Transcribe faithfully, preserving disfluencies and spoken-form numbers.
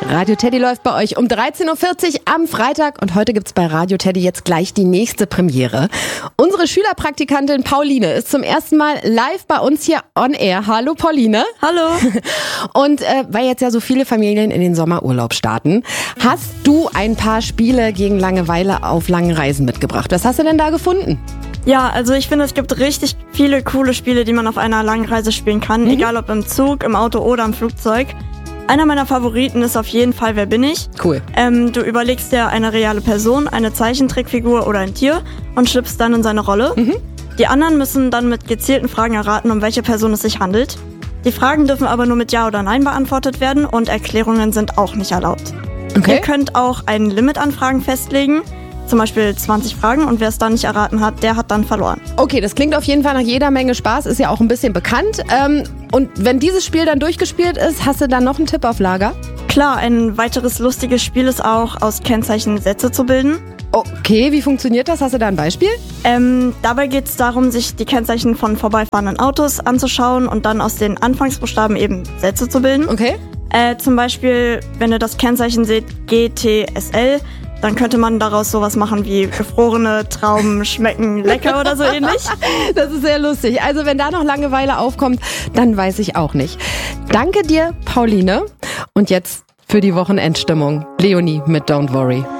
Radio Teddy läuft bei euch um dreizehn Uhr vierzig am Freitag und heute gibt's bei Radio Teddy jetzt gleich die nächste Premiere. Unsere Schülerpraktikantin Pauline ist zum ersten Mal live bei uns hier on air. Hallo Pauline. Hallo. Und äh, weil jetzt ja so viele Familien in den Sommerurlaub starten, hast du ein paar Spiele gegen Langeweile auf langen Reisen mitgebracht. Was hast du denn da gefunden? Ja, also ich finde, es gibt richtig viele coole Spiele, die man auf einer langen Reise spielen kann, mhm. egal ob im Zug, im Auto oder im Flugzeug. Einer meiner Favoriten ist auf jeden Fall Wer bin ich? Cool. Ähm, du überlegst dir eine reale Person, eine Zeichentrickfigur oder ein Tier und schlüpfst dann in seine Rolle. Mhm. Die anderen müssen dann mit gezielten Fragen erraten, um welche Person es sich handelt. Die Fragen dürfen aber nur mit Ja oder Nein beantwortet werden und Erklärungen sind auch nicht erlaubt. Okay. Ihr könnt auch ein Limit an Fragen festlegen. Zum Beispiel zwanzig Fragen und wer es dann nicht erraten hat, der hat dann verloren. Okay, das klingt auf jeden Fall nach jeder Menge Spaß, ist ja auch ein bisschen bekannt. Ähm, und wenn dieses Spiel dann durchgespielt ist, hast du dann noch einen Tipp auf Lager? Klar, ein weiteres lustiges Spiel ist auch, aus Kennzeichen Sätze zu bilden. Okay, wie funktioniert das? Hast du da ein Beispiel? Ähm, dabei geht es darum, sich die Kennzeichen von vorbeifahrenden Autos anzuschauen und dann aus den Anfangsbuchstaben eben Sätze zu bilden. Okay. Äh, zum Beispiel, wenn ihr das Kennzeichen seht, G T S L, dann könnte man daraus sowas machen wie gefrorene Trauben schmecken lecker oder so ähnlich. Das ist sehr lustig. Also wenn da noch Langeweile aufkommt, dann weiß ich auch nicht. Danke dir, Pauline. Und jetzt für die Wochenendstimmung. Leonie mit Don't Worry.